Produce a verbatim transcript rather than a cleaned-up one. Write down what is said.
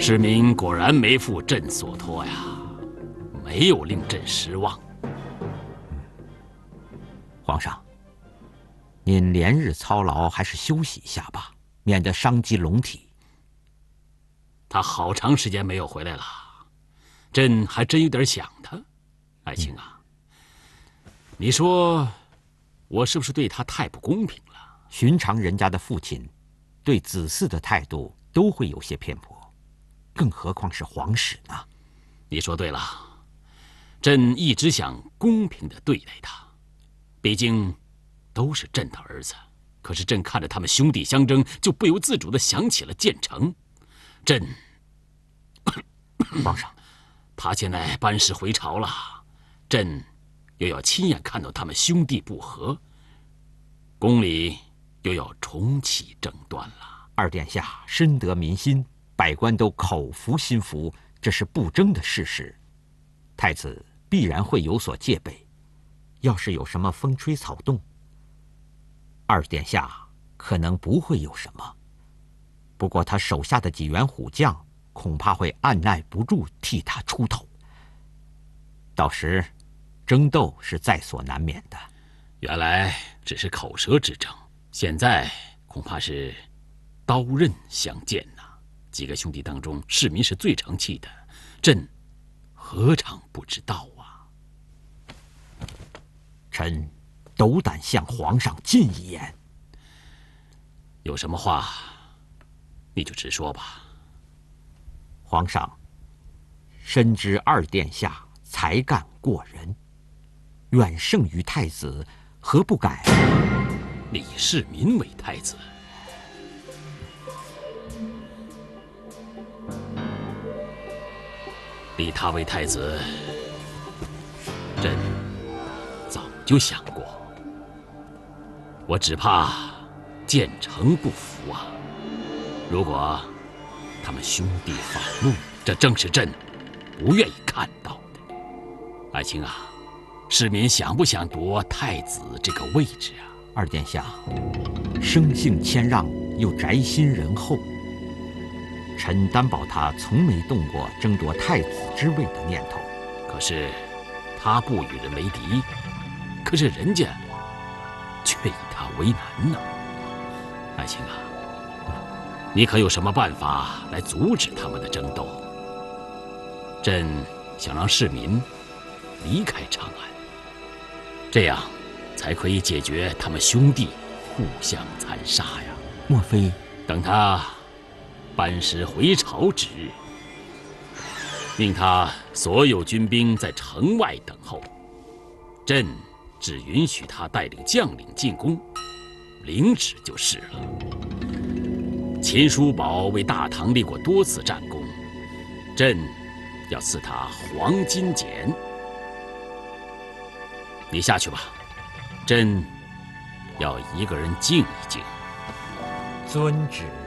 世民果然没负朕所托呀，没有令朕失望。 皇上，您连日操劳，还是休息一下吧，免得伤及龙体。 他好长时间没有回来了，朕还真有点想他。爱卿啊，嗯、你说我是不是对他太不公平了？ 寻常人家的父亲，对子嗣的态度都会有些偏颇，更何况是皇室呢？ 你说对了，朕一直想公平地对待他。毕竟，都是朕的儿子。可是朕看着他们兄弟相争，就不由自主地想起了建成。朕， 皇上， 他现在班师回朝了，朕又要亲眼看到他们兄弟不和，宫里又要重启争端了。 二殿下深得民心，百官都口服心服，这是不争的事实。太子必然会有所戒备。要是有什么风吹草动，二殿下可能不会有什么，不过他手下的几员虎将恐怕会按耐不住替他出头，到时争斗是在所难免的。 原来只是口舌之争，现在恐怕是刀刃相见呐。几个兄弟当中，世民是最成器的，朕何尝不知道啊？ 臣斗胆向皇上进一言。 有什么话，你就直说吧。 皇上，深知二殿下才干过人，远胜于太子，何不改立世民为太子？立他为太子，朕早就想过，我只怕建成不服啊。如果他们兄弟反目，这正是朕不愿意看到的。爱卿啊，世民想不想夺太子这个位置啊？ 二殿下，生性谦让又宅心仁厚，臣担保他从没动过争夺太子之位的念头。 可是他不与人为敌，可是人家却以他为难呢。爱卿啊，你可有什么办法来阻止他们的争斗？朕想让市民离开长安，这样才可以解决他们兄弟互相残杀呀。 莫非等他班师回朝之日，命他所有军兵在城外等候，朕只允许他带领将领进宫，领旨就是了。秦叔宝为大唐立过多次战功，朕要赐他黄金简。你下去吧，朕要一个人静一静。 遵旨。